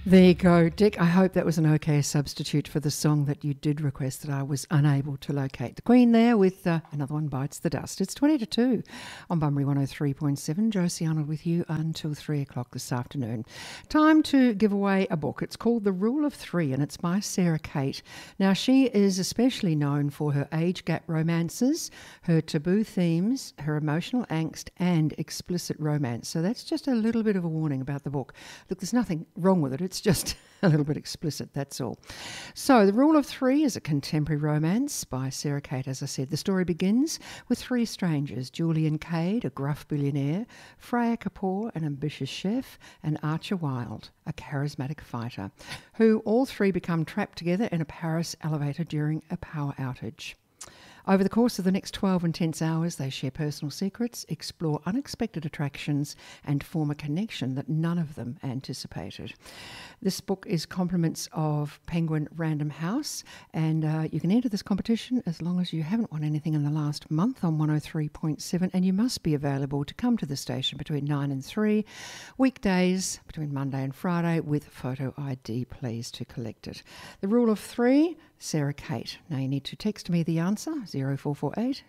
There you go, Dick. I hope that was an okay substitute for the song that you did request that I was unable to locate. The Queen there with Another One Bites the Dust. It's 20 to 2 on Bunbury 103.7. Josie Arnold with you until 3 o'clock this afternoon. Time to give away a book. It's called The Rule of Three and it's by Sarah Kate. Now, she is especially known for her age gap romances, her taboo themes, her emotional angst and explicit romance. So that's just a little bit of a warning about the book. Look, there's nothing wrong with it. It's just a little bit explicit, that's all. So The Rule of Three is a contemporary romance by Sarah Kate, as I said. The story begins with three strangers, Julian Cade, a gruff billionaire, Freya Kapoor, an ambitious chef, and Archer Wilde, a charismatic fighter, who all three become trapped together in a Paris elevator during a power outage. Over the course of the next 12 intense hours, they share personal secrets, explore unexpected attractions, and form a connection that none of them anticipated. This book is compliments of Penguin Random House, and you can enter this competition as long as you haven't won anything in the last month on 103.7, and you must be available to come to the station between 9 and 3, weekdays between Monday and Friday, with photo ID, please, to collect it. The Rule of Three, Sarah Kate. Now you need to text me the answer, 0448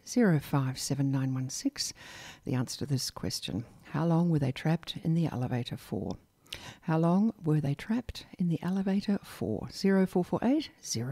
057916. The answer to this question: how long were they trapped in the elevator for? How long were they trapped in the elevator for? 0448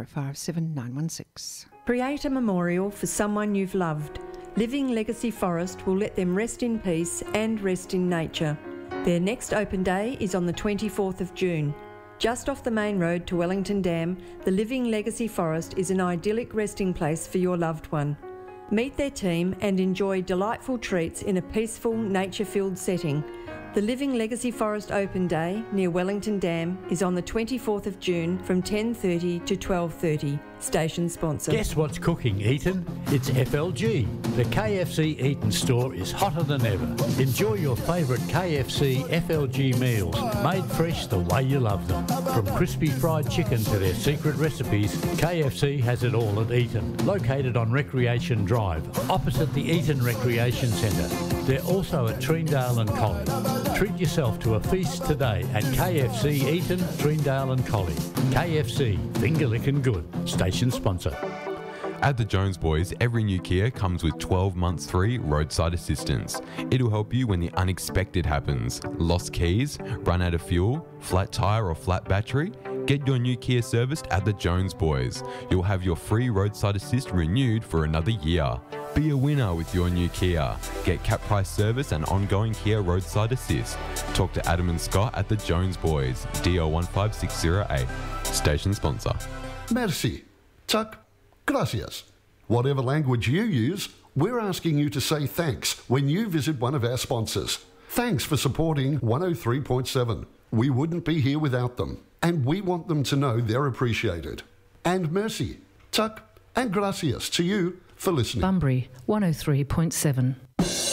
057916. Create a memorial for someone you've loved. Living Legacy Forest will let them rest in peace and rest in nature. Their next open day is on the 24th of June. Just off the main road to Wellington Dam, the Living Legacy Forest is an idyllic resting place for your loved one. Meet their team and enjoy delightful treats in a peaceful, nature-filled setting. The Living Legacy Forest Open Day near Wellington Dam is on the 24th of June from 10:30 to 12:30. Station sponsor. Guess what's cooking, Eaton? It's FLG. The KFC Eaton store is hotter than ever. Enjoy your favourite KFC FLG meals, made fresh the way you love them. From crispy fried chicken to their secret recipes, KFC has it all at Eaton. Located on Recreation Drive, opposite the Eaton Recreation Centre. They're also at Treendale and Collie. Treat yourself to a feast today at KFC Eaton, Treendale and Collie. KFC, finger licking good. Station sponsor. At the Jones Boys, every new Kia comes with 12 months free roadside assistance. It'll help you when the unexpected happens. Lost keys, run out of fuel, flat tyre or flat battery? Get your new Kia serviced at the Jones Boys. You'll have your free roadside assist renewed for another year. Be a winner with your new Kia. Get cap price service and ongoing Kia roadside assist. Talk to Adam and Scott at the Jones Boys, DO15608. Station sponsor. Merci. Tuck. Gracias. Whatever language you use, we're asking you to say thanks when you visit one of our sponsors. Thanks for supporting 103.7. We wouldn't be here without them, and we want them to know they're appreciated. And merci, tuck, and gracias to you for listening. Bunbury 103.7.